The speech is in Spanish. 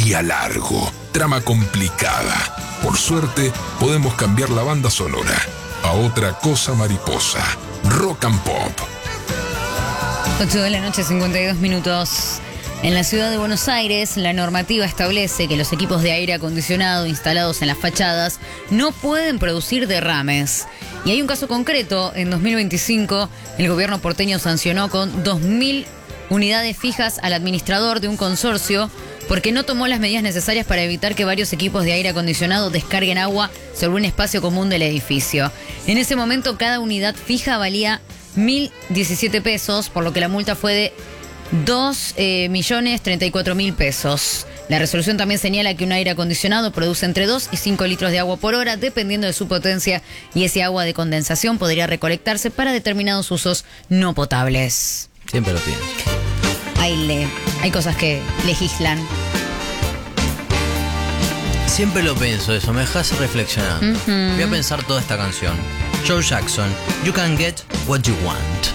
Día largo, trama complicada. Por suerte, podemos cambiar la banda sonora a Otra Cosa Mariposa. Rock and Pop. 8 de la noche, 52 minutos. En la ciudad de Buenos Aires, la normativa establece que los equipos de aire acondicionado instalados en las fachadas no pueden producir derrames. Y hay un caso concreto. En 2025, el gobierno porteño sancionó con 2.000 unidades fijas al administrador de un consorcio porque no tomó las medidas necesarias para evitar que varios equipos de aire acondicionado descarguen agua sobre un espacio común del edificio. En ese momento, cada unidad fija valía 1.017 pesos, por lo que la multa fue de 2.034.000 pesos. La resolución también señala que un aire acondicionado produce entre 2 y 5 litros de agua por hora, dependiendo de su potencia, y ese agua de condensación podría recolectarse para determinados usos no potables. Siempre lo tiene. Hay cosas que legislan. Siempre lo pienso eso, me dejas reflexionando. Voy a pensar toda esta canción. Joe Jackson, You Can Get What You Want.